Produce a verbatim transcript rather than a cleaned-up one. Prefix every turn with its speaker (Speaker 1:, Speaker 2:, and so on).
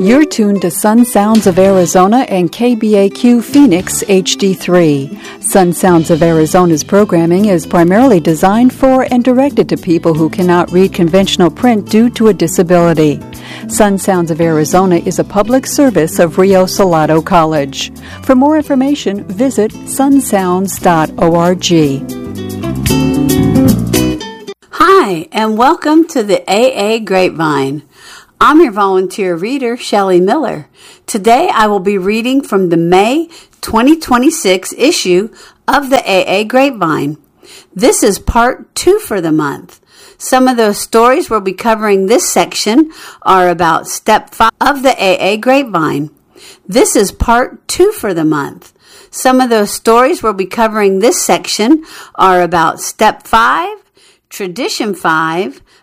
Speaker 1: You're tuned to Sun Sounds of Arizona and K B A Q Phoenix H D three. Sun Sounds of Arizona's programming is primarily designed for and directed to people who cannot read conventional print due to a disability. Sun Sounds of Arizona is a public service of Rio Salado College. For more information, visit sun sounds dot org.
Speaker 2: Hi, and welcome to the A A Grapevine. I'm your volunteer reader, Shelley Miller. Today I will be reading from the May twenty twenty-six issue of the A A Grapevine. This is part two for the month. Some of those stories we'll be covering this section are about step five of the A A Grapevine. This is part two for the month. Some of those stories we'll be covering this section are about step five, tradition five,